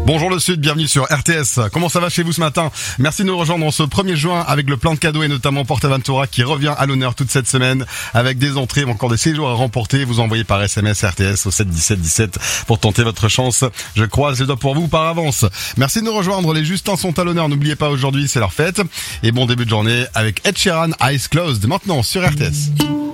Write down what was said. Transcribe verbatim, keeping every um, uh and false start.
Bonjour le Sud, bienvenue sur R T S. Comment ça va chez vous ce matin? Merci de nous rejoindre en ce premier juin avec le plan de cadeaux et notamment PortAventura qui revient à l'honneur toute cette semaine avec des entrées, encore des séjours à remporter. Vous envoyez par S M S R T S au sept dix-sept dix-sept pour tenter votre chance. Je croise les doigts pour vous par avance. Merci de nous rejoindre. Les Justins sont à l'honneur. N'oubliez pas, aujourd'hui c'est leur fête. Et bon début de journée avec Ed Sheeran, Eyes Closed. Maintenant sur R T S.